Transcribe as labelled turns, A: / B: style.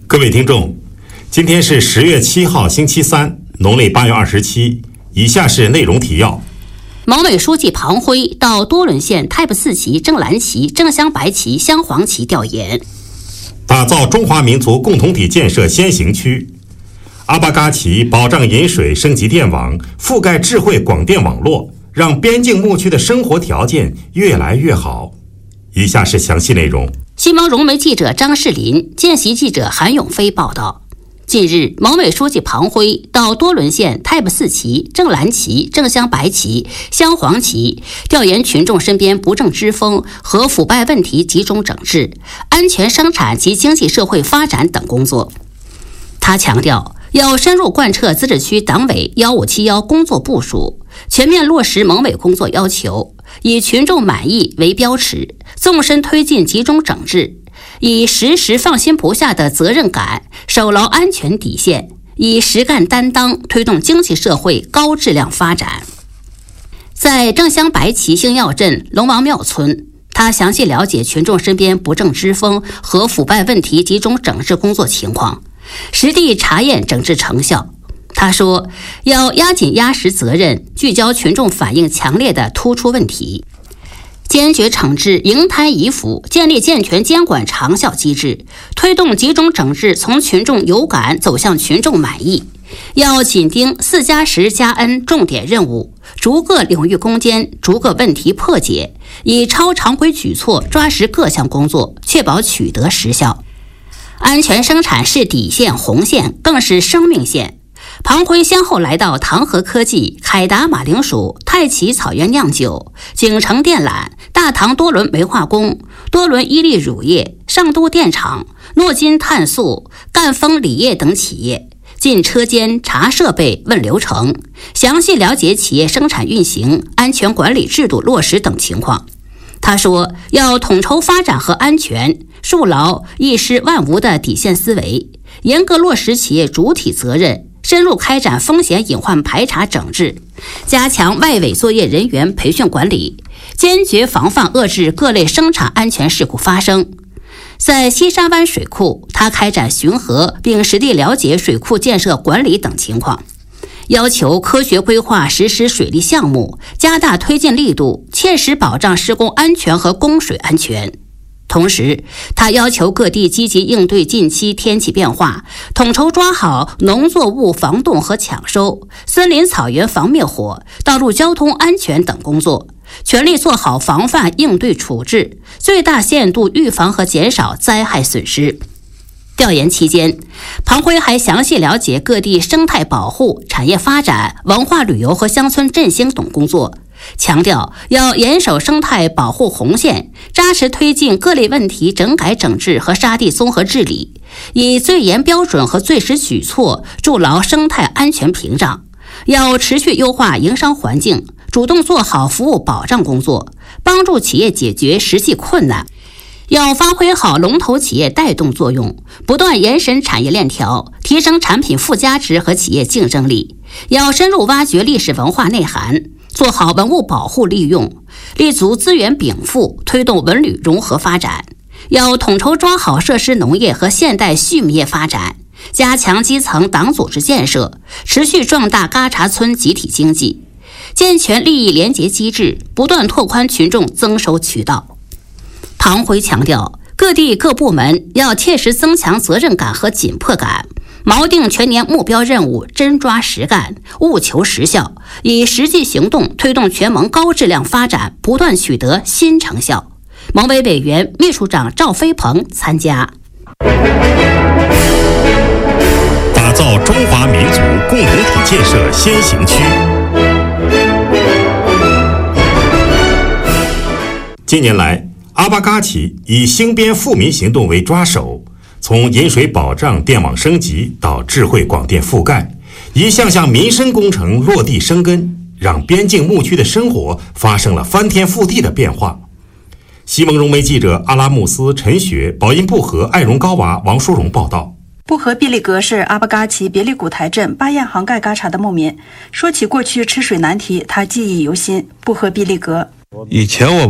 A: 各位听众，今天是10月7号星期三，农历8月27。以下是内容提要。
B: 某委书记庞辉到多伦县太不四旗、正蓝旗、正镶白旗、镶黄旗调研。
A: 打造中华民族共同体建设先行区。阿巴嘎旗保障饮水升级电网，覆盖智慧广电网络，让边境牧区的生活条件越来越好。以下是详细内容。
B: 新闻融媒记者张世林、见习记者韩永飞报道。近日，某委书记庞辉到多伦县太不四旗、正蓝旗、正镶白旗、镶黄旗调研群众身边不正之风和腐败问题集中整治、安全生产及经济社会发展等工作。他强调，要深入贯彻自治区党委1571工作部署，全面落实某委工作要求，以群众满意为标尺，纵深推进集中整治，以时时放心不下的责任感守牢安全底线，以实干担当推动经济社会高质量发展。在正镶白旗星耀镇龙王庙村，他详细了解群众身边不正之风和腐败问题集中整治工作情况，实地查验整治成效。他说，要压紧压实责任，聚焦群众反映强烈的突出问题，坚决惩治蝇贪疑腐，建立健全监管长效机制，推动集中整治从群众有感走向群众满意。要紧盯4+10+N 重点任务，逐个领域攻坚，逐个问题破解，以超常规举措抓实各项工作，确保取得实效。安全生产是底线红线，更是生命线。庞辉先后来到唐河科技、凯达马铃薯、太奇草原酿酒、景城电缆、大唐多伦煤化工、多伦伊利乳业、上都电厂、诺金碳素、赣锋锂业等企业，进车间查设备、问流程，详细了解企业生产运行、安全管理制度落实等情况。他说，要统筹发展和安全，树牢一失万无的底线思维，严格落实企业主体责任，深入开展风险隐患排查整治，加强外围作业人员培训管理，坚决防范遏制各类生产安全事故发生。在西沙湾水库，他开展巡河，并实地了解水库建设管理等情况，要求科学规划实施水利项目，加大推进力度，切实保障施工安全和供水安全。同时，他要求各地积极应对近期天气变化，统筹抓好农作物防冻和抢收、森林草原防灭火、道路交通安全等工作，全力做好防范应对处置，最大限度预防和减少灾害损失。调研期间，庞辉还详细了解各地生态保护、产业发展、文化旅游和乡村振兴等工作，强调要严守生态保护红线，扎实推进各类问题整改整治和沙地综合治理，以最严标准和最实举措筑牢生态安全屏障。要持续优化营商环境，主动做好服务保障工作，帮助企业解决实际困难。要发挥好龙头企业带动作用，不断延伸产业链条，提升产品附加值和企业竞争力。要深入挖掘历史文化内涵，做好文物保护利用，立足资源禀赋，推动文旅融合发展。要统筹抓好设施农业和现代畜牧业发展，加强基层党组织建设，持续壮大嘎查村集体经济，健全利益联结机制，不断拓宽群众增收渠道。庞辉强调，各地各部门要切实增强责任感和紧迫感，锚定全年目标任务，真抓实干，务求实效，以实际行动推动全盟高质量发展不断取得新成效。盟委委员、秘书长赵飞鹏参加。
A: 打造中华民族共同体建设先行区。近年来，阿巴嘎旗以兴边富民行动为抓手，从饮水保障、电网升级到智慧广电覆盖，一项项民生工程落地生根，让边境牧区的生活发生了翻天覆地的变化。西蒙融媒记者阿拉穆斯、陈雪、宝音布和、艾荣高娃、王淑荣报道。
C: 布和毕利格是阿巴嘎旗别利古台镇巴彦杭盖嘎查的牧民。说起过去吃水难题，他记忆犹新。布和毕利格，
D: 以前我